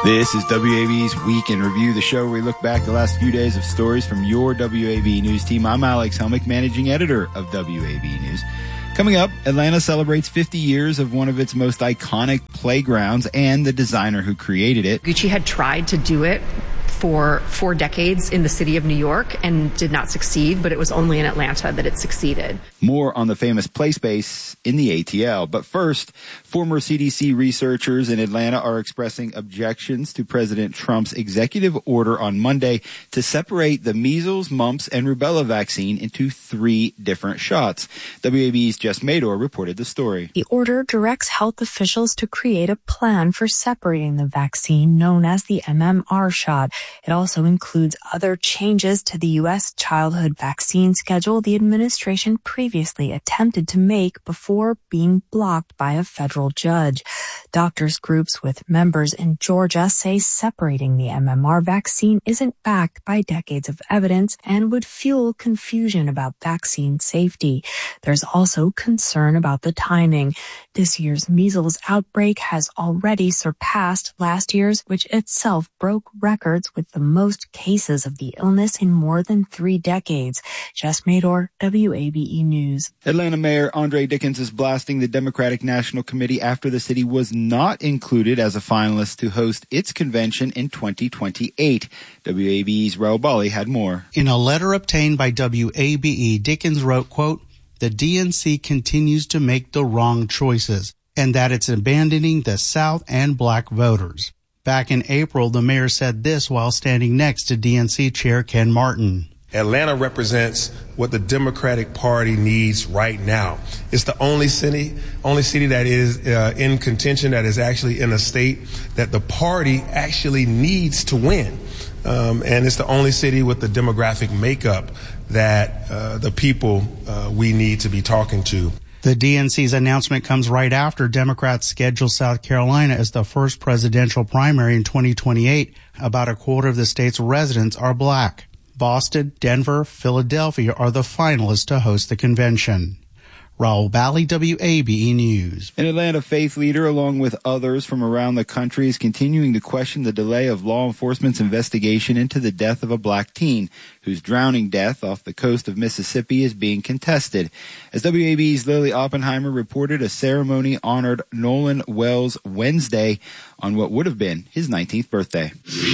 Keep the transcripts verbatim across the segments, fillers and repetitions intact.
This is W A B's Week in Review, the show where we look back the last few days of stories from your W A B News team. I'm Alex Helmick, managing editor of W A B News. Coming up, Atlanta celebrates fifty years of one of its most iconic playgrounds and the designer who created it. Gucci had tried to do it for four decades in the city of New York and did not succeed, but it was only in Atlanta that it succeeded. More on the famous play space in the A T L. But first, former C D C researchers in Atlanta are expressing objections to President Trump's executive order on Monday to separate the measles, mumps, and rubella vaccine into three different shots. W A B's Jess Mador reported the story. The order directs health officials to create a plan for separating the vaccine known as the M M R shot. It also includes other changes to the U S childhood vaccine schedule the administration previously attempted to make before being blocked by a federal judge. Doctors groups with members in Georgia say separating the M M R vaccine isn't backed by decades of evidence and would fuel confusion about vaccine safety. There's also concern about the timing. This year's measles outbreak has already surpassed last year's, which itself broke records with the most cases of the illness in more than three decades. Jess Mador, W A B E News. Atlanta Mayor Andre Dickens is blasting the Democratic National Committee after the city was not included as a finalist to host its convention in twenty twenty-eight. W A B E's Raul Bali had more. In a letter obtained by W A B E, Dickens wrote, quote, "The D N C continues to make the wrong choices, and that it's abandoning the South and black voters." Back in April, the mayor said this while standing next to D N C Chair Ken Martin. Atlanta represents what the Democratic Party needs right now. It's the only city, only city that is uh, in contention, that is actually in a state that the party actually needs to win. Um, and it's the only city with the demographic makeup that uh, the people uh, we need to be talking to. The D N C's announcement comes right after Democrats schedule South Carolina as the first presidential primary in twenty twenty-eight. About a quarter of the state's residents are black. Boston, Denver, Philadelphia are the finalists to host the convention. Raul Bali, W A B E News. An Atlanta faith leader, along with others from around the country, is continuing to question the delay of law enforcement's investigation into the death of a black teen, whose drowning death off the coast of Mississippi is being contested. As W A B E's Lily Oppenheimer reported, a ceremony honored Nolan Wells Wednesday on what would have been his nineteenth birthday.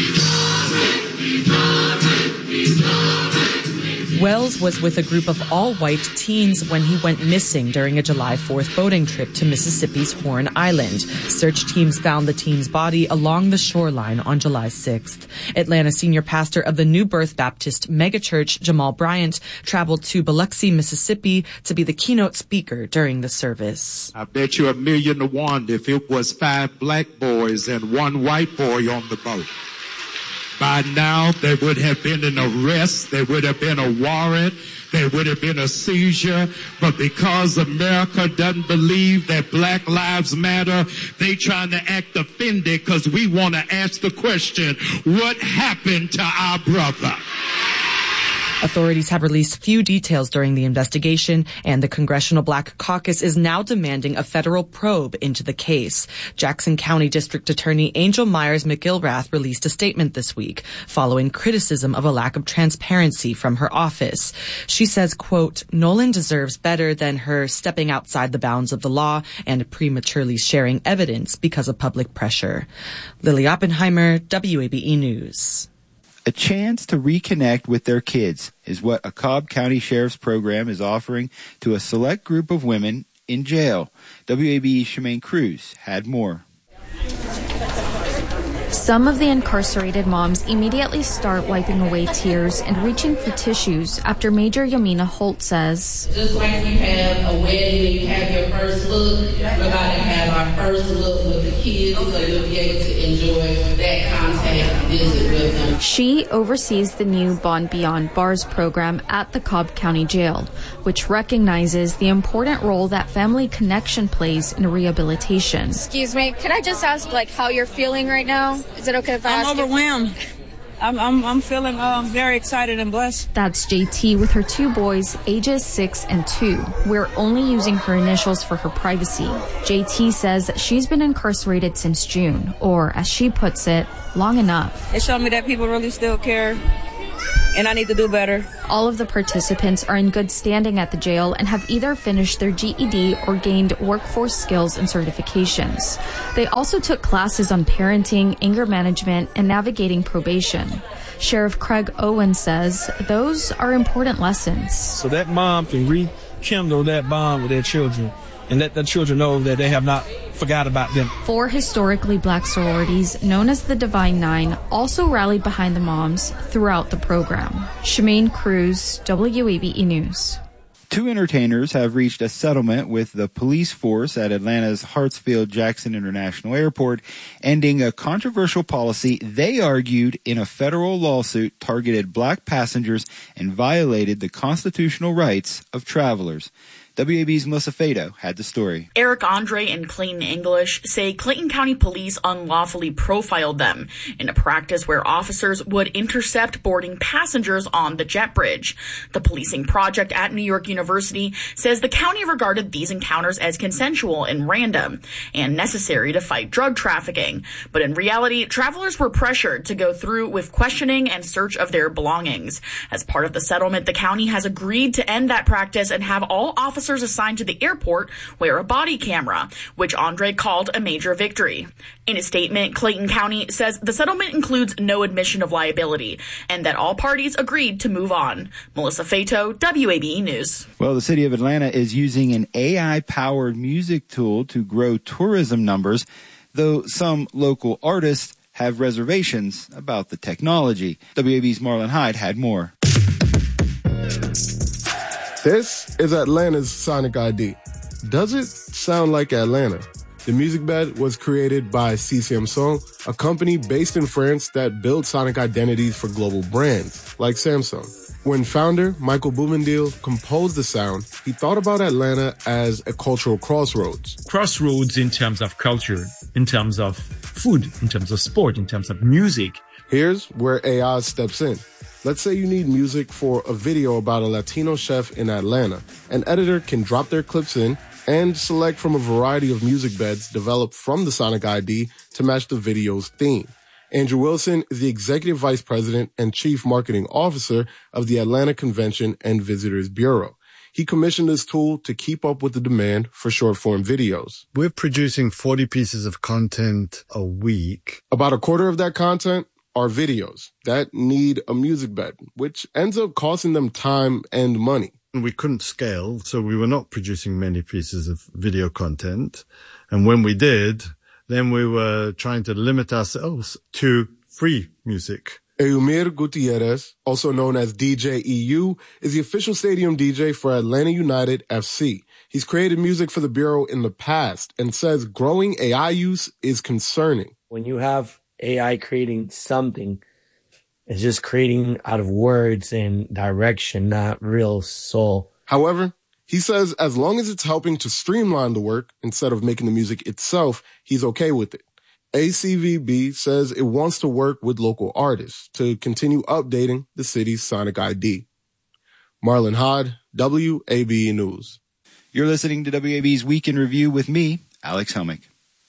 Wells was with a group of all-white teens when he went missing during a July fourth boating trip to Mississippi's Horn Island. Search teams found the teen's body along the shoreline on July sixth. Atlanta senior pastor of the New Birth Baptist megachurch, Jamal Bryant, traveled to Biloxi, Mississippi to be the keynote speaker during the service. I bet you a million to one if it was five black boys and one white boy on the boat. By now, there would have been an arrest, there would have been a warrant, there would have been a seizure, but because America doesn't believe that Black Lives Matter, they trying to act offended because we want to ask the question, what happened to our brother? Authorities have released few details during the investigation, and the Congressional Black Caucus is now demanding a federal probe into the case. Jackson County District Attorney Angel Myers McGilrath released a statement this week following criticism of a lack of transparency from her office. She says, quote, "Nolan deserves better than her stepping outside the bounds of the law and prematurely sharing evidence because of public pressure." Lily Oppenheimer, W A B E News. A chance to reconnect with their kids is what a Cobb County Sheriff's Program is offering to a select group of women in jail. W A B E's Shemaine Cruz had more. Some of the incarcerated moms immediately start wiping away tears and reaching for tissues after Major Yamina Holt says, "Just like you have a wedding and you have your first look, we're about to have our first look with the kids, so you'll be able to enjoy that contact visit with them." She oversees the new Bond Beyond Bars program at the Cobb County Jail, which recognizes the important role that family connection plays in rehabilitation. Excuse me, can I just ask, like, how you're feeling right now? Is it okay if I I'm ask overwhelmed. I'm I'm, I'm feeling um, very excited and blessed. That's J T with her two boys, ages six and two. We're only using her initials for her privacy. J T says she's been incarcerated since June, or as she puts it, long enough. It showed me that people really still care, and I need to do better. All of the participants are in good standing at the jail and have either finished their G E D or gained workforce skills and certifications. They also took classes on parenting, anger management, and navigating probation. Sheriff Craig Owen says those are important lessons. So that mom can rekindle that bond with their children and let the children know that they have not forgot about them. Four historically black sororities, known as the Divine Nine, also rallied behind the moms throughout the program. Shemaine Cruz, W A B E News. Two entertainers have reached a settlement with the police force at Atlanta's Hartsfield-Jackson International Airport, ending a controversial policy they argued in a federal lawsuit targeted black passengers and violated the constitutional rights of travelers. W A B's Melissa Fado had the story. Eric Andre and Clayton English say Clayton County Police unlawfully profiled them in a practice where officers would intercept boarding passengers on the jet bridge. The policing project at New York University says the county regarded these encounters as consensual and random and necessary to fight drug trafficking. But in reality, travelers were pressured to go through with questioning and search of their belongings. As part of the settlement, the county has agreed to end that practice and have all officers assigned to the airport wear a body camera, which Andre called a major victory. In a statement, Clayton County says the settlement includes no admission of liability and that all parties agreed to move on. Melissa Fato, W A B E News. Well, the city of Atlanta is using an A I-powered music tool to grow tourism numbers, though some local artists have reservations about the technology. W A B's Marlon Hyde had more. This is Atlanta's Sonic I D. Does it sound like Atlanta? The music bed was created by C C M Song, a company based in France that builds sonic identities for global brands, like Samsung. When founder Michael Boumendil composed the sound, he thought about Atlanta as a cultural crossroads. Crossroads in terms of culture, in terms of food, in terms of sport, in terms of music. Here's where A I steps in. Let's say you need music for a video about a Latino chef in Atlanta. An editor can drop their clips in and select from a variety of music beds developed from the Sonic I D to match the video's theme. Andrew Wilson is the Executive Vice President and Chief Marketing Officer of the Atlanta Convention and Visitors Bureau. He commissioned this tool to keep up with the demand for short-form videos. We're producing forty pieces of content a week. About a quarter of that content are videos that need a music bed, which ends up costing them time and money. We couldn't scale, so we were not producing many pieces of video content. And when we did, then we were trying to limit ourselves to free music. Eumir Gutierrez, also known as D J E U, is the official stadium D J for Atlanta United F C. He's created music for the Bureau in the past and says growing A I use is concerning. When you have A I creating something, it's just creating out of words and direction, not real soul. However, he says as long as it's helping to streamline the work instead of making the music itself, he's okay with it. A C V B says it wants to work with local artists to continue updating the city's Sonic I D. Marlon Hyde, W A B E News. You're listening to W A B's Week in Review with me, Alex Helmick.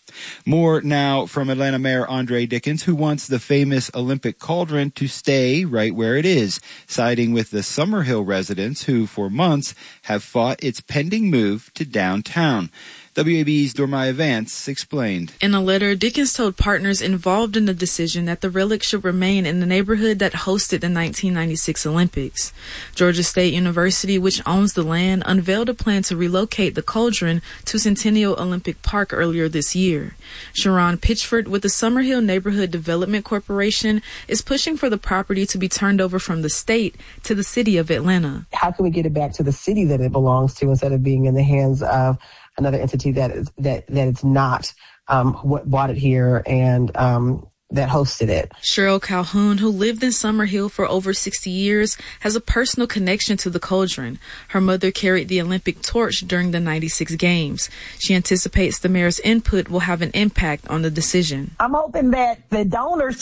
More now from Atlanta Mayor Andre Dickens, who wants the famous Olympic cauldron to stay right where it is, siding with the Summerhill residents who, for months, have fought its pending move to downtown. W A B's Dormaya Vance explained. In a letter, Dickens told partners involved in the decision that the relic should remain in the neighborhood that hosted the nineteen ninety-six Olympics. Georgia State University, which owns the land, unveiled a plan to relocate the cauldron to Centennial Olympic Park earlier this year. Sharon Pitchford with the Summerhill Neighborhood Development Corporation is pushing for the property to be turned over from the state to the city of Atlanta. How can we get it back to the city that it belongs to instead of being in the hands of another entity that is that that it's not um what bought it here and um that hosted it. Cheryl Calhoun, who lived in Summerhill for over sixty years, has a personal connection to the cauldron. Her mother carried the Olympic torch during the ninety-six games. She anticipates the mayor's input will have an impact on the decision. I'm hoping that the donors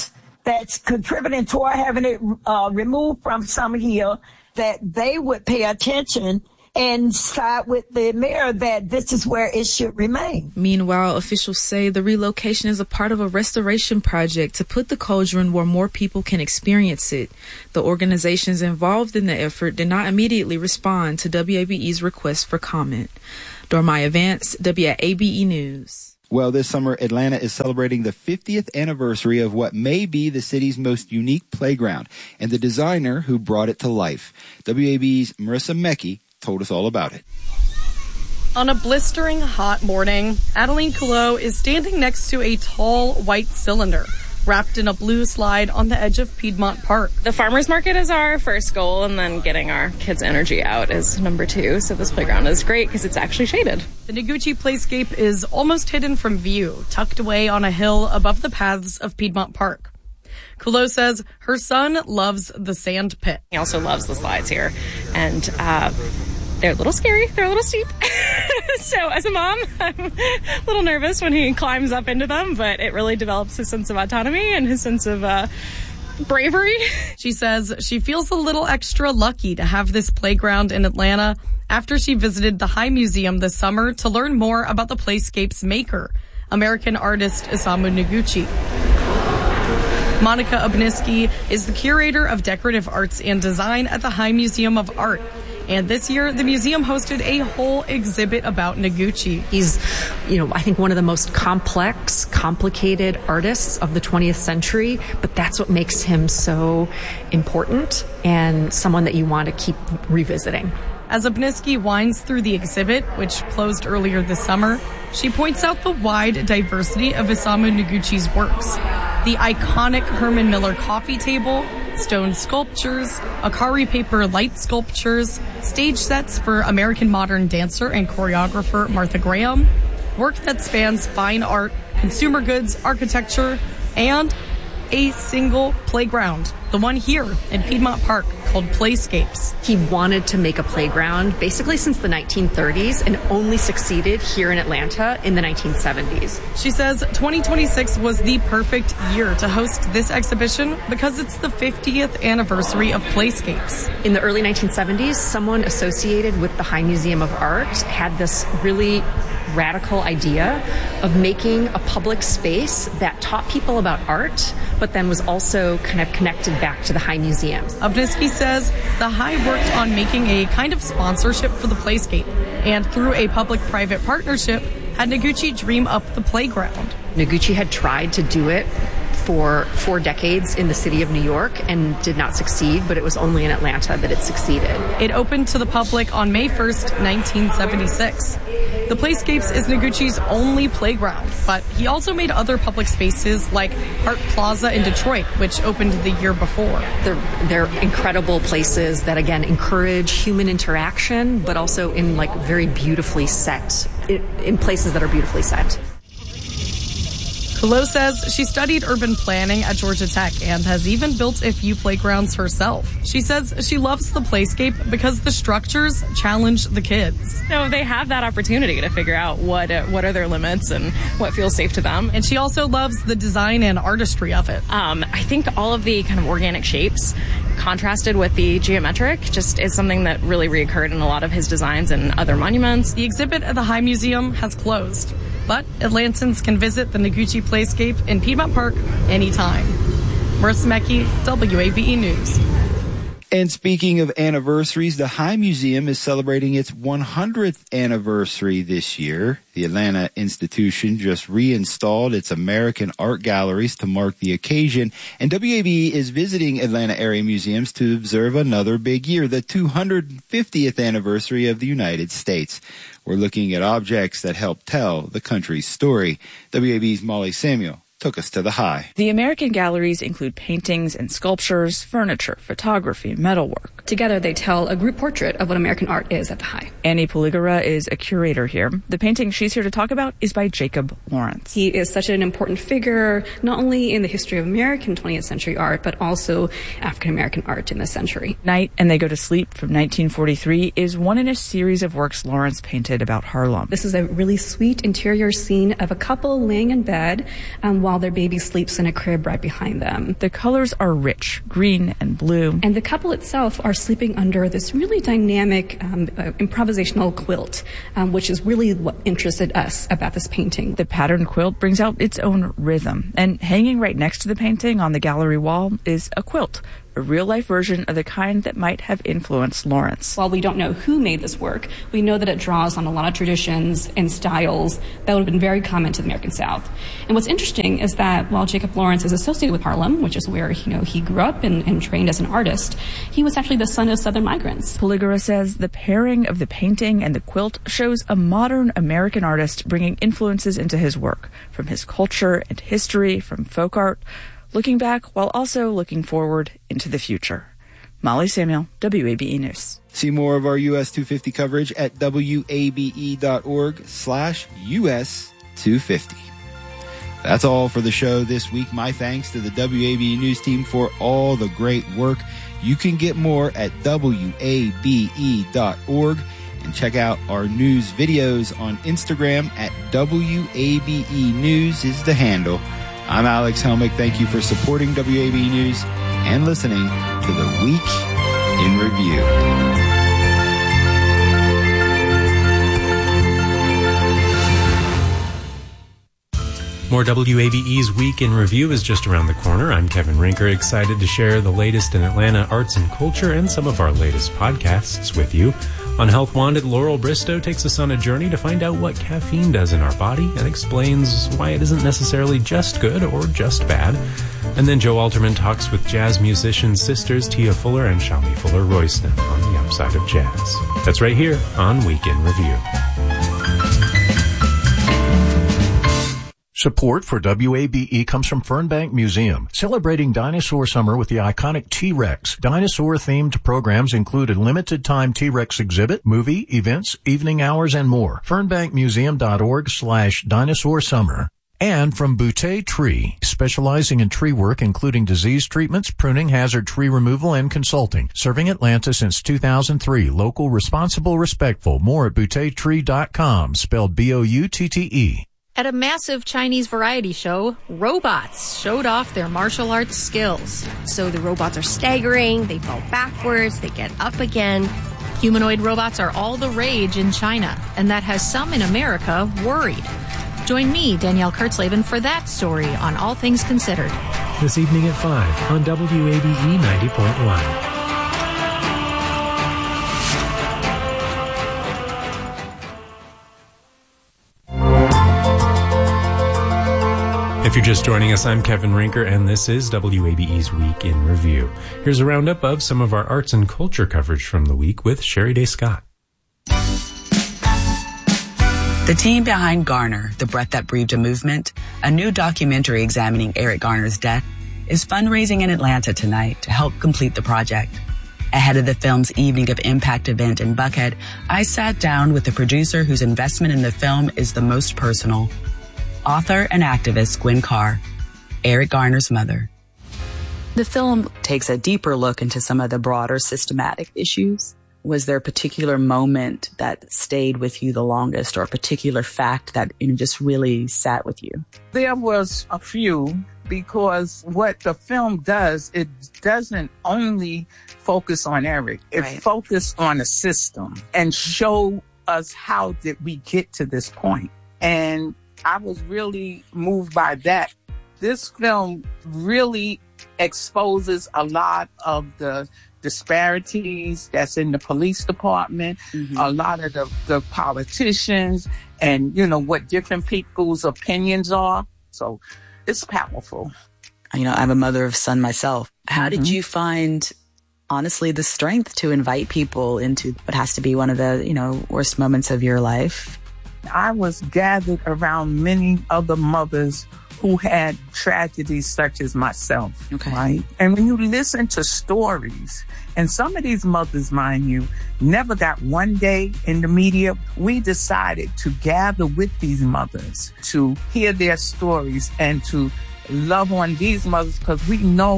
that's contributing toward having it uh, removed from Summer Hill, that they would pay attention and side with the mayor that this is where it should remain. Meanwhile, officials say the relocation is a part of a restoration project to put the cauldron where more people can experience it. The organizations involved in the effort did not immediately respond to W A B E's request for comment. Dormaya Vance, W A B E News. Well, this summer, Atlanta is celebrating the fiftieth anniversary of what may be the city's most unique playground and the designer who brought it to life. W A B E's Marissa Mecki told us all about it. On a blistering hot morning, Adeline Coulot is standing next to a tall white cylinder wrapped in a blue slide on the edge of Piedmont Park. The farmers market is our first goal, and then getting our kids' energy out is number two. So this playground is great because it's actually shaded. The Noguchi Playscape is almost hidden from view, tucked away on a hill above the paths of Piedmont Park. Coulot says her son loves the sand pit. He also loves the slides here, and uh, they're a little scary. They're a little steep. So as a mom, I'm a little nervous when he climbs up into them, but it really develops his sense of autonomy and his sense of uh, bravery. She says she feels a little extra lucky to have this playground in Atlanta after she visited the High Museum this summer to learn more about the Playscape's maker, American artist Isamu Noguchi. Monica Obniski is the curator of decorative arts and design at the High Museum of Art. And this year, the museum hosted a whole exhibit about Noguchi. He's, you know, I think one of the most complex, complicated artists of the twentieth century, but that's what makes him so important and someone that you want to keep revisiting. As Obniski winds through the exhibit, which closed earlier this summer, she points out the wide diversity of Isamu Noguchi's works. The iconic Herman Miller coffee table, stone sculptures, Akari paper light sculptures, stage sets for American modern dancer and choreographer Martha Graham, work that spans fine art, consumer goods, architecture, and a single playground, the one here in Piedmont Park called Playscapes. He wanted to make a playground basically since the nineteen thirties and only succeeded here in Atlanta in the nineteen seventies. She says twenty twenty-six was the perfect year to host this exhibition because it's the fiftieth anniversary of Playscapes. In the early nineteen seventies, someone associated with the High Museum of Art had this really radical idea of making a public space that taught people about art, but then was also kind of connected back to the High Museum. Obniski says the High worked on making a kind of sponsorship for the Playscape, and through a public-private partnership, had Noguchi dream up the playground. Noguchi had tried to do it for four decades in the city of New York and did not succeed, but it was only in Atlanta that it succeeded. It opened to the public on May first, nineteen seventy-six. The Playscapes is Noguchi's only playground, but he also made other public spaces like Hart Plaza in Detroit, which opened the year before. They're, they're incredible places that, again, encourage human interaction, but also in like very beautifully set, in places that are beautifully set. Coulot says she studied urban planning at Georgia Tech and has even built a few playgrounds herself. She says she loves the Playscape because the structures challenge the kids. So they have that opportunity to figure out what uh, what are their limits and what feels safe to them. And she also loves the design and artistry of it. Um, I think all of the kind of organic shapes contrasted with the geometric just is something that really reoccurred in a lot of his designs and other monuments. The exhibit at the High Museum has closed, but Atlantans can visit the Noguchi Playscape in Piedmont Park anytime. Marissa Mecki, W A B E News. And speaking of anniversaries, the High Museum is celebrating its one hundredth anniversary this year. The Atlanta institution just reinstalled its American art galleries to mark the occasion, and W A B E is visiting Atlanta area museums to observe another big year, the two hundred fiftieth anniversary of the United States. We're looking at objects that help tell the country's story. W A B E's Molly Samuel took us to the High. The American galleries include paintings and sculptures, furniture, photography, metalwork. Together, they tell a group portrait of what American art is at the High. Annie Poligara is a curator here. The painting she's here to talk about is by Jacob Lawrence. He is such an important figure, not only in the history of American twentieth century art, but also African-American art in this century. Night and They Go to Sleep from nineteen forty-three is one in a series of works Lawrence painted about Harlem. This is a really sweet interior scene of a couple laying in bed um, while their baby sleeps in a crib right behind them. The colors are rich, green and blue. And the couple itself are sleeping under this really dynamic um, uh, improvisational quilt, um, which is really what interested us about this painting. The pattern quilt brings out its own rhythm, and hanging right next to the painting on the gallery wall is a quilt, a real-life version of the kind that might have influenced Lawrence. While we don't know who made this work, we know that it draws on a lot of traditions and styles that would have been very common to the American South. And what's interesting is that while Jacob Lawrence is associated with Harlem, which is where you know he grew up and, and trained as an artist, he was actually the son of Southern migrants. Peligro says the pairing of the painting and the quilt shows a modern American artist bringing influences into his work, from his culture and history, from folk art, looking back while also looking forward into the future. Molly Samuel, W A B E News. See more of our U S two fifty coverage at W A B E dot org slash U S two fifty. That's all for the show this week. My thanks to the W A B E News team for all the great work. You can get more at W A B E dot org and check out our news videos on Instagram at W A B E News is the handle. I'm Alex Helmick. Thank you for supporting W A B E News and listening to the Week in Review. More W A B E's Week in Review is just around the corner. I'm Kevin Rinker, excited to share the latest in Atlanta arts and culture and some of our latest podcasts with you. On Health Wanted, Laurel Bristow takes us on a journey to find out what caffeine does in our body and explains why it isn't necessarily just good or just bad. And then Joe Alterman talks with jazz musician sisters Tia Fuller and Shami Fuller-Royston on the upside of jazz. That's right here on Week in Review. Support for W A B E comes from Fernbank Museum, celebrating dinosaur summer with the iconic T-Rex. Dinosaur-themed programs include a limited-time T-Rex exhibit, movie, events, evening hours, and more. fernbankmuseum.org slash dinosaur summer. And from Boutte Tree, specializing in tree work including disease treatments, pruning, hazard tree removal, and consulting. Serving Atlanta since two thousand three. Local, responsible, respectful. More at boutte tree dot com, spelled B O U T T E. At a massive Chinese variety show, robots showed off their martial arts skills. So the robots are staggering, they fall backwards, they get up again. Humanoid robots are all the rage in China, and that has some in America worried. Join me, Danielle Kurtzleben, for that story on All Things Considered. This evening at five on W A B E ninety point one. If you're just joining us, I'm Kevin Rinker, and this is W A B E's Week in Review. Here's a roundup of some of our arts and culture coverage from the week with Sherry Day Scott. The team behind Garner, The Breath That Breathed a Movement, a new documentary examining Eric Garner's death, is fundraising in Atlanta tonight to help complete the project. Ahead of the film's Evening of Impact event in Buckhead, I sat down with the producer whose investment in the film is the most personal. Author and activist Gwen Carr, Eric Garner's mother. The film takes a deeper look into some of the broader systematic issues. Was there a particular moment that stayed with you the longest, or a particular fact that, you know, just really sat with you? There was a few, because what the film does, it doesn't only focus on Eric. It right. focuses on a system and show us how did we get to this point. And I was really moved by that. This film really exposes a lot of the disparities that's in the police department, mm-hmm. a lot of the, the politicians, and, you know, what different people's opinions are. So it's powerful. You know, I'm a mother of son myself. How mm-hmm. did you find, honestly, the strength to invite people into what has to be one of the, you know, worst moments of your life? I was gathered around many other mothers who had tragedies such as myself, okay. right? And when you listen to stories, and some of these mothers, mind you, never got one day in the media, we decided to gather with these mothers to hear their stories and to love on these mothers, because we know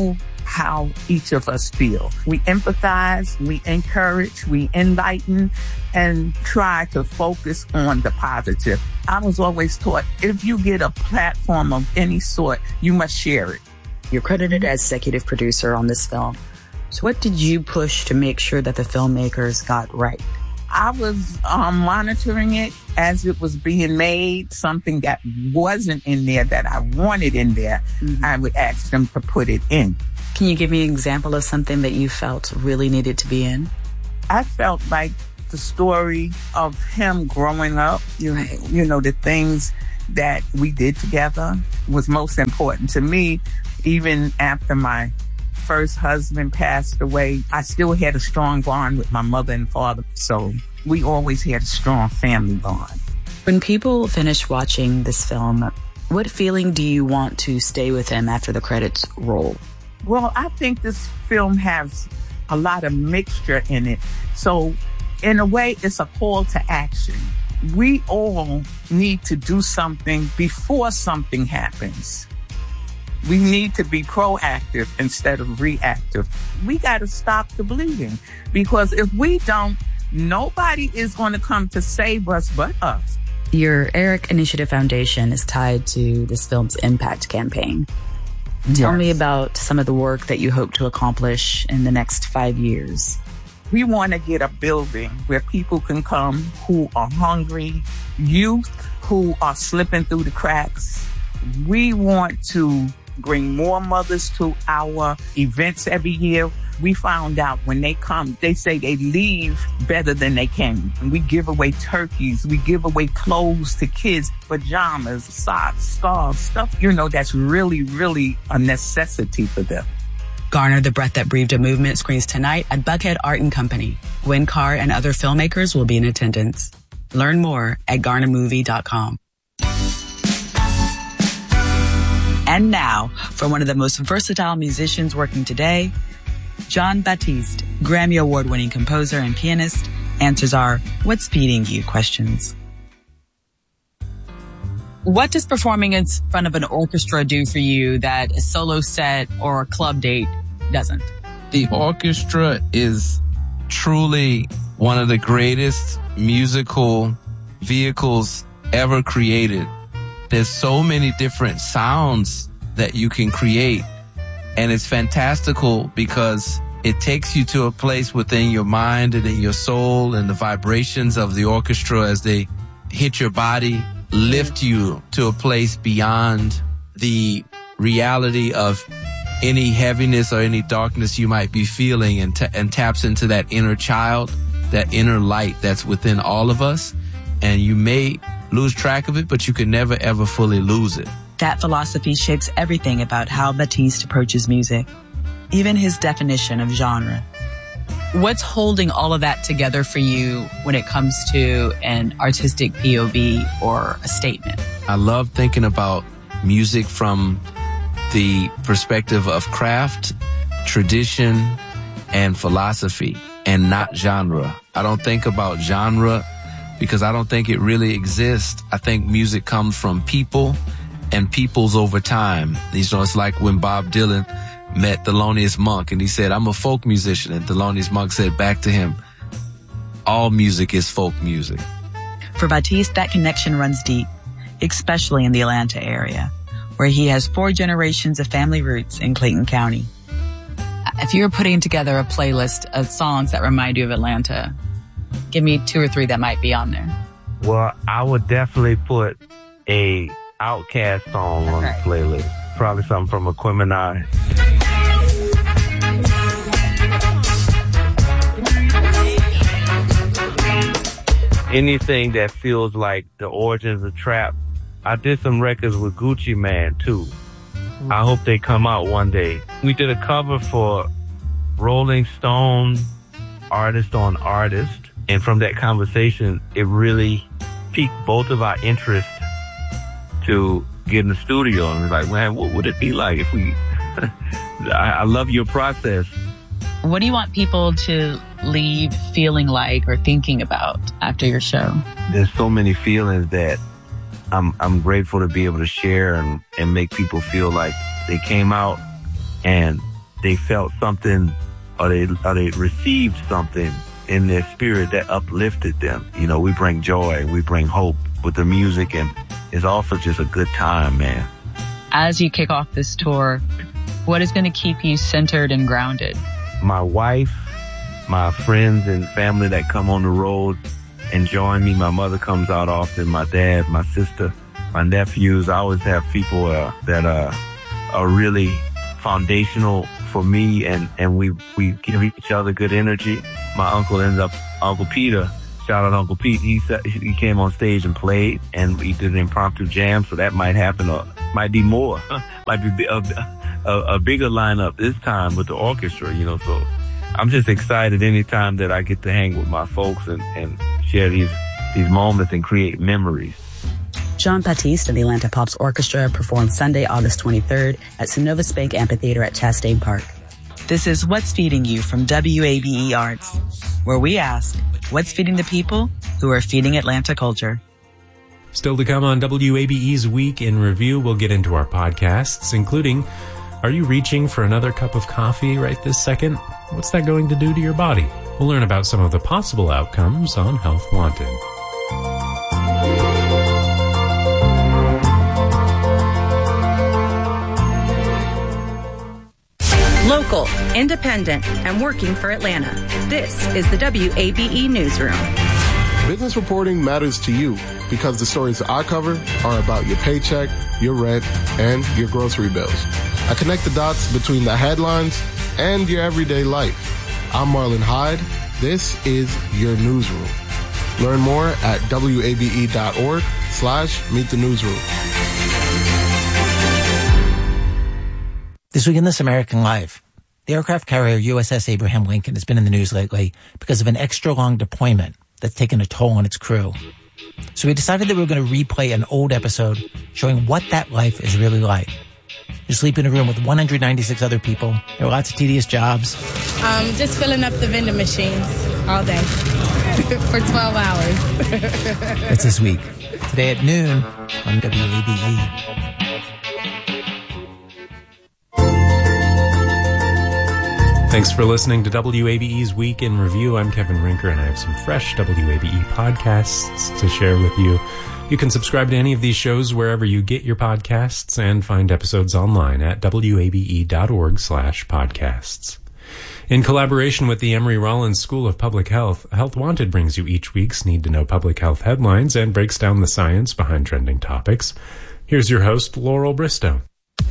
how each of us feel. We empathize, we encourage, we enlighten, and try to focus on the positive. I was always taught, if you get a platform of any sort, you must share it. You're credited as executive producer on this film. So what did you push to make sure that the filmmakers got right? I was um, monitoring it as it was being made. Something that wasn't in there that I wanted in there, mm-hmm. I would ask them to put it in. Can you give me an example of something that you felt really needed to be in? I felt like the story of him growing up, you, right. you know, the things that we did together was most important to me. Even after my first husband passed away, I still had a strong bond with my mother and father. So we always had a strong family bond. When people finish watching this film, what feeling do you want to stay with them after the credits roll? Well, I think this film has a lot of mixture in it. So in a way, it's a call to action. We all need to do something before something happens. We need to be proactive instead of reactive. We got to stop the bleeding, because if we don't, nobody is going to come to save us but us. Your Eric Initiative Foundation is tied to this film's impact campaign. Tell yes. me about some of the work that you hope to accomplish in the next five years. We want to get a building where people can come who are hungry, youth who are slipping through the cracks. We want to bring more mothers to our events every year. We found out when they come, they say they leave better than they came. And we give away turkeys. We give away clothes to kids, pajamas, socks, scarves, stuff, you know, that's really, really a necessity for them. Garner, the Breath That Breathed a Movement screens tonight at Buckhead Art and Company. Win Carr and other filmmakers will be in attendance. Learn more at garner movie dot com. And now, for one of the most versatile musicians working today, Jon Batiste, Grammy Award-winning composer and pianist, answers our "What's feeding you?" questions. What does performing in front of an orchestra do for you that a solo set or a club date doesn't? The orchestra is truly one of the greatest musical vehicles ever created. There's so many different sounds that you can create, and it's fantastical because it takes you to a place within your mind and in your soul, and the vibrations of the orchestra as they hit your body lift you to a place beyond the reality of any heaviness or any darkness you might be feeling, and, t- and taps into that inner child, that inner light that's within all of us. And you may lose track of it, but you can never, ever fully lose it. That philosophy shapes everything about how Batiste approaches music, even his definition of genre. What's holding all of that together for you when it comes to an artistic P O V or a statement? I love thinking about music from the perspective of craft, tradition, and philosophy, and not genre. I don't think about genre because I don't think it really exists. I think music comes from people and peoples over time. You know, it's like when Bob Dylan met Thelonious Monk and he said, "I'm a folk musician." And Thelonious Monk said back to him, "All music is folk music." For Batiste, that connection runs deep, especially in the Atlanta area, where he has four generations of family roots in Clayton County. If you were putting together a playlist of songs that remind you of Atlanta, give me two or three that might be on there. Well, I would definitely put a Outkast song on the playlist. Probably something from Aquemini. Anything that feels like the origins of trap. I did some records with Gucci Mane too. I hope they come out one day. We did a cover for Rolling Stone, Artist on Artist. And from that conversation, it really piqued both of our interest to get in the studio. And like, man, what would it be like if we... I, I love your process. What do you want people to leave feeling like or thinking about after your show? There's so many feelings that I'm I'm grateful to be able to share and, and make people feel like they came out and they felt something or they, or they received something in their spirit that uplifted them. You know, we bring joy, we bring hope with the music, and it's also just a good time, man. As you kick off this tour, what is going to keep you centered and grounded? My wife, my friends and family that come on the road and join me. My mother comes out often, my dad, my sister, my nephews. I always have people uh, that uh, are really foundational for me, and, and we, we give each other good energy. My uncle ends up, Uncle Peter, shout out Uncle Pete, he said, he came on stage and played, and we did an impromptu jam, so that might happen, or might be more. Might be a, a, a bigger lineup this time with the orchestra, you know, so I'm just excited anytime that I get to hang with my folks and, and share these, these moments and create memories. Jean Baptiste and the Atlanta Pops Orchestra performed Sunday, August twenty-third at Synovus Bank Amphitheater at Chastain Park. This is What's Feeding You from W A B E Arts, where we ask, what's feeding the people who are feeding Atlanta culture? Still to come on W A B E's Week in Review, we'll get into our podcasts, including, are you reaching for another cup of coffee right this second? What's that going to do to your body? We'll learn about some of the possible outcomes on Health Wanted. Local, independent, and working for Atlanta. This is the W A B E Newsroom. Business reporting matters to you because the stories I cover are about your paycheck, your rent, and your grocery bills. I connect the dots between the headlines and your everyday life. I'm Marlon Hyde. This is your newsroom. Learn more at wabe.org slash meet the newsroom. This week in This American Life, the aircraft carrier U S S Abraham Lincoln has been in the news lately because of an extra-long deployment that's taken a toll on its crew. So we decided that we were going to replay an old episode showing what that life is really like. You sleep in a room with one hundred ninety-six other people. There are lots of tedious jobs. Um, just filling up the vending machines all day for twelve hours. That's this week. Today at noon on W A B E. Thanks for listening to W A B E's Week in Review. I'm Kevin Rinker, and I have some fresh W A B E podcasts to share with you. You can subscribe to any of these shows wherever you get your podcasts and find episodes online at wabe.org slash podcasts. In collaboration with the Emory Rollins School of Public Health, Health Wanted brings you each week's need-to-know public health headlines and breaks down the science behind trending topics. Here's your host, Laurel Bristow.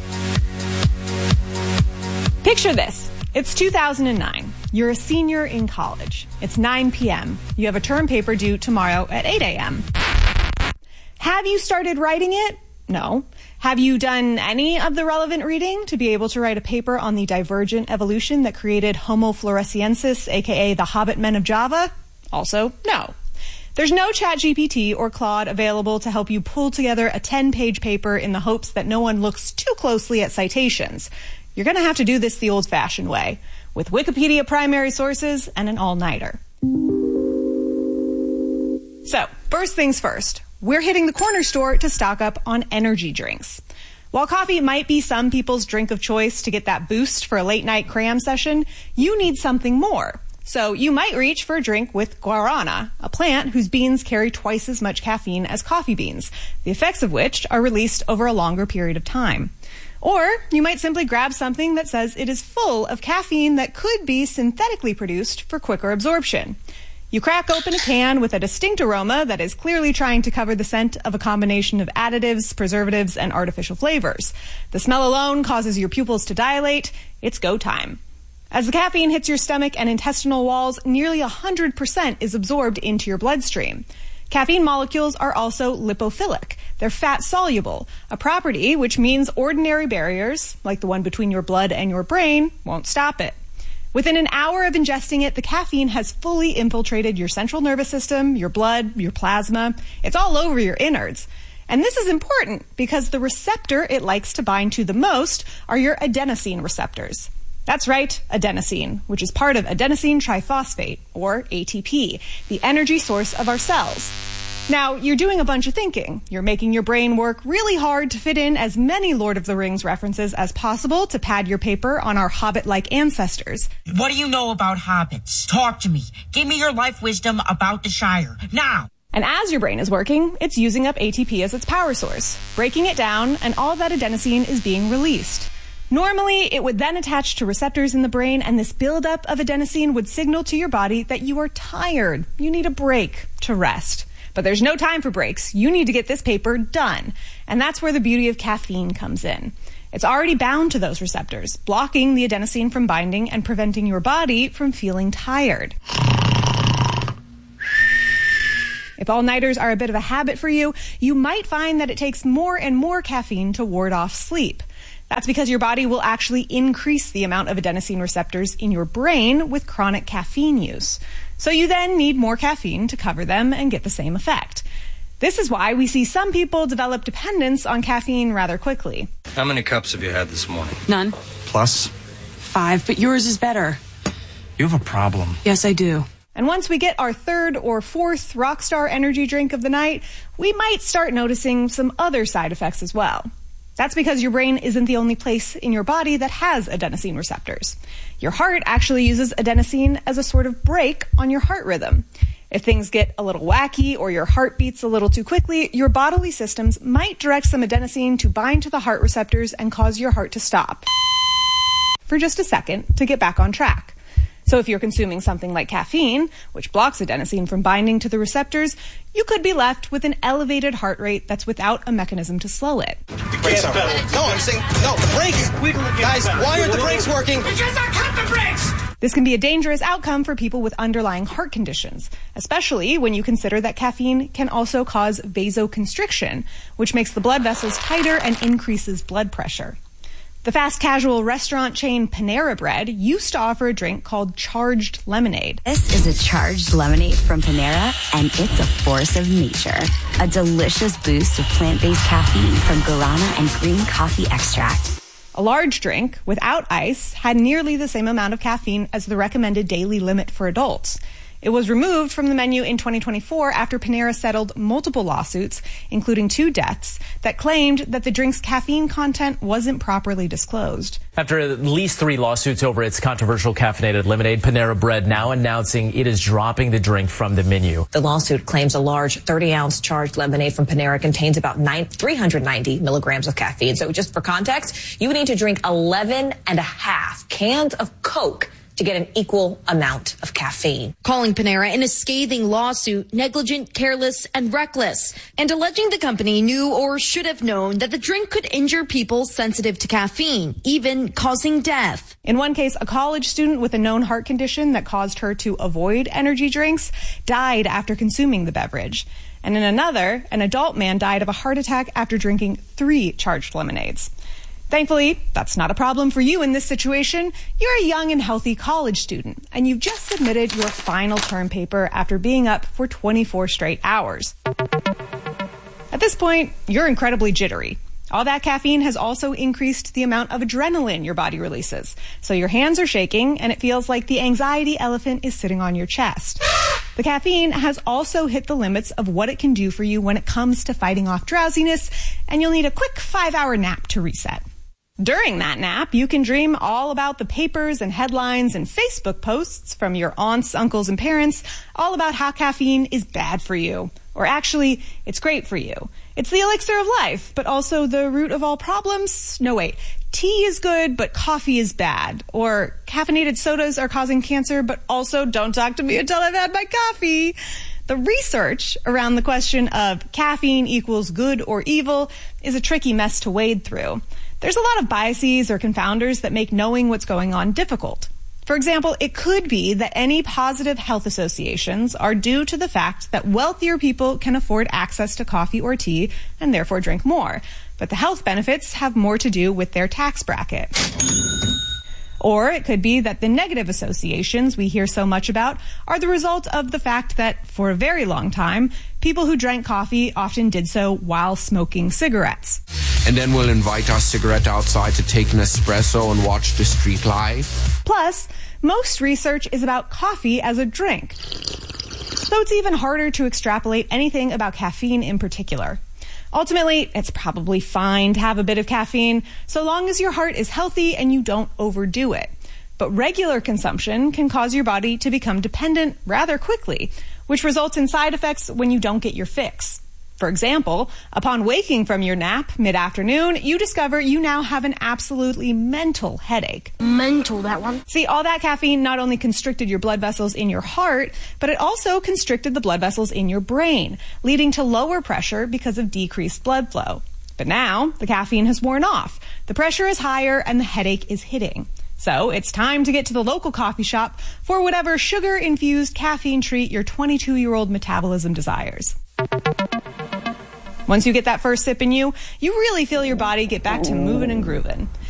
Picture this. It's two thousand nine. You're a senior in college. It's nine p.m. You have a term paper due tomorrow at eight a.m. Have you started writing it? No. Have you done any of the relevant reading to be able to write a paper on the divergent evolution that created Homo floresiensis, aka the Hobbit men of Java? Also, no. There's no ChatGPT or Claude available to help you pull together a ten-page paper in the hopes that no one looks too closely at citations. You're going to have to do this the old-fashioned way, with Wikipedia primary sources and an all-nighter. So, first things first, we're hitting the corner store to stock up on energy drinks. While coffee might be some people's drink of choice to get that boost for a late-night cram session, you need something more. So you might reach for a drink with guarana, a plant whose beans carry twice as much caffeine as coffee beans, the effects of which are released over a longer period of time. Or you might simply grab something that says it is full of caffeine that could be synthetically produced for quicker absorption. You crack open a can with a distinct aroma that is clearly trying to cover the scent of a combination of additives, preservatives, and artificial flavors. The smell alone causes your pupils to dilate. It's go time. As the caffeine hits your stomach and intestinal walls, nearly one hundred percent is absorbed into your bloodstream. Caffeine molecules are also lipophilic. They're fat-soluble, a property which means ordinary barriers, like the one between your blood and your brain, won't stop it. Within an hour of ingesting it, the caffeine has fully infiltrated your central nervous system, your blood, your plasma. It's all over your innards. And this is important because the receptor it likes to bind to the most are your adenosine receptors. That's right, adenosine, which is part of adenosine triphosphate, or A T P, the energy source of our cells. Now, you're doing a bunch of thinking. You're making your brain work really hard to fit in as many Lord of the Rings references as possible to pad your paper on our hobbit-like ancestors. What do you know about hobbits? Talk to me. Give me your life wisdom about the Shire. Now! And as your brain is working, it's using up A T P as its power source, breaking it down, and all that adenosine is being released. Normally, it would then attach to receptors in the brain, and this buildup of adenosine would signal to your body that you are tired. You need a break to rest. But there's no time for breaks. You need to get this paper done. And that's where the beauty of caffeine comes in. It's already bound to those receptors, blocking the adenosine from binding and preventing your body from feeling tired. If all-nighters are a bit of a habit for you, you might find that it takes more and more caffeine to ward off sleep. That's because your body will actually increase the amount of adenosine receptors in your brain with chronic caffeine use. So you then need more caffeine to cover them and get the same effect. This is why we see some people develop dependence on caffeine rather quickly. How many cups have you had this morning? None. Plus? Five, but yours is better. You have a problem. Yes, I do. And once we get our third or fourth Rockstar energy drink of the night, we might start noticing some other side effects as well. That's because your brain isn't the only place in your body that has adenosine receptors. Your heart actually uses adenosine as a sort of brake on your heart rhythm. If things get a little wacky or your heart beats a little too quickly, your bodily systems might direct some adenosine to bind to the heart receptors and cause your heart to stop for just a second to get back on track. So if you're consuming something like caffeine, which blocks adenosine from binding to the receptors, you could be left with an elevated heart rate that's without a mechanism to slow it. Brakes aren't working. No, I'm saying, no, the brakes! Guys, why aren't the brakes working? Because I cut the brakes! This can be a dangerous outcome for people with underlying heart conditions, especially when you consider that caffeine can also cause vasoconstriction, which makes the blood vessels tighter and increases blood pressure. The fast casual restaurant chain Panera Bread used to offer a drink called charged lemonade. This is a charged lemonade from Panera, and it's a force of nature. A delicious boost of plant-based caffeine from guarana and green coffee extract. A large drink, without ice, had nearly the same amount of caffeine as the recommended daily limit for adults. It was removed from the menu in twenty twenty-four after Panera settled multiple lawsuits, including two deaths, that claimed that the drink's caffeine content wasn't properly disclosed. After at least three lawsuits over its controversial caffeinated lemonade, Panera Bread now announcing it is dropping the drink from the menu. The lawsuit claims a large thirty-ounce charged lemonade from Panera contains about three hundred ninety milligrams of caffeine. So just for context, you would need to drink eleven and a half cans of Coke to get an equal amount of caffeine. Calling Panera in a scathing lawsuit negligent, careless, and reckless, and alleging the company knew or should have known that the drink could injure people sensitive to caffeine, even causing death. In one case, a college student with a known heart condition that caused her to avoid energy drinks died after consuming the beverage. And in another, an adult man died of a heart attack after drinking three charged lemonades. Thankfully, that's not a problem for you in this situation. You're a young and healthy college student, and you've just submitted your final term paper after being up for twenty-four straight hours. At this point, you're incredibly jittery. All that caffeine has also increased the amount of adrenaline your body releases. So your hands are shaking, and it feels like the anxiety elephant is sitting on your chest. The caffeine has also hit the limits of what it can do for you when it comes to fighting off drowsiness, and you'll need a quick five-hour nap to reset. During that nap, you can dream all about the papers and headlines and Facebook posts from your aunts, uncles, and parents all about how caffeine is bad for you. Or actually, it's great for you. It's the elixir of life, but also the root of all problems. No, wait. Tea is good, but coffee is bad. Or caffeinated sodas are causing cancer, but also don't talk to me until I've had my coffee. The research around the question of caffeine equals good or evil is a tricky mess to wade through. There's a lot of biases or confounders that make knowing what's going on difficult. For example, it could be that any positive health associations are due to the fact that wealthier people can afford access to coffee or tea and therefore drink more. But the health benefits have more to do with their tax bracket. Or it could be that the negative associations we hear so much about are the result of the fact that, for a very long time, people who drank coffee often did so while smoking cigarettes. And then we'll invite our cigarette outside to take an espresso and watch the street live. Plus, most research is about coffee as a drink. though it's even harder to extrapolate anything about caffeine in particular. Ultimately, it's probably fine to have a bit of caffeine, so long as your heart is healthy and you don't overdo it. But regular consumption can cause your body to become dependent rather quickly, which results in side effects when you don't get your fix. For example, upon waking from your nap mid-afternoon, you discover you now have an absolutely mental headache. Mental, that one. See, all that caffeine not only constricted your blood vessels in your heart, but it also constricted the blood vessels in your brain, leading to lower pressure because of decreased blood flow. But now, the caffeine has worn off, the pressure is higher, and the headache is hitting. So it's time to get to the local coffee shop for whatever sugar-infused caffeine treat your twenty-two-year-old metabolism desires. Once you get that first sip in you, you really feel your body get back to moving and grooving.